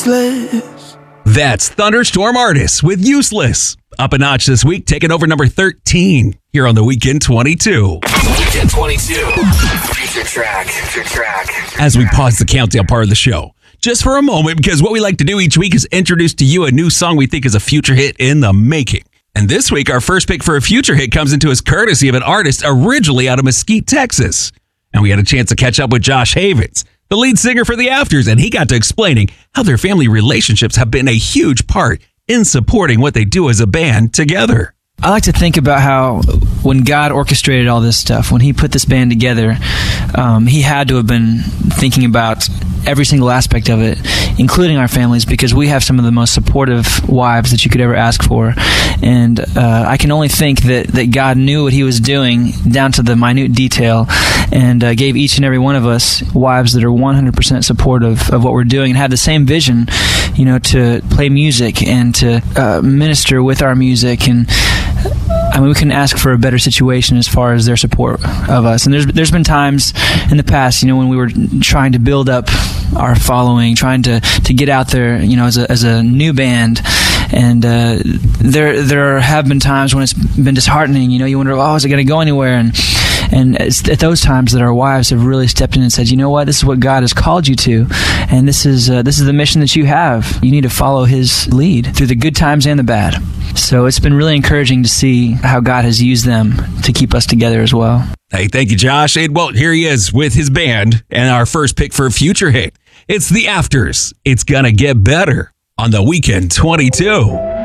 useless. That's Thunderstorm Artists with Useless. Up a notch this week, taking over number 13 here on the Weekend 22. Weekend 22. Future track. As we pause the countdown part of the show, just for a moment, because what we like to do each week is introduce to you a new song we think is a future hit in the making. And this week, our first pick for a future hit comes into us courtesy of an artist originally out of Mesquite, Texas. And we had a chance to catch up with Josh Havens, the lead singer for The Afters, and he got to explaining how their family relationships have been a huge part in supporting what they do as a band together. I like to think about how when God orchestrated all this stuff, when he put this band together, he had to have been thinking about every single aspect of it, including our families, because we have some of the most supportive wives that you could ever ask for. And I can only think that God knew what he was doing down to the minute detail, and gave each and every one of us wives that are 100% supportive of what we're doing and have the same vision, to play music and to minister with our music. And I mean, we couldn't ask for a better situation as far as their support of us. And there's been times in the past, when we were trying to build up our following, trying to get out there, as a new band. And there have been times when it's been disheartening. You wonder, is it going to go anywhere? And it's at those times that our wives have really stepped in and said, you know what, this is what God has called you to, and this is the mission that you have. You need to follow his lead through the good times and the bad. So it's been really encouraging to see how God has used them to keep us together as well. Hey, thank you, Josh. And well, here he is with his band and our first pick for a future hit. It's The Afters. It's Gonna Get Better on the Weekend 22.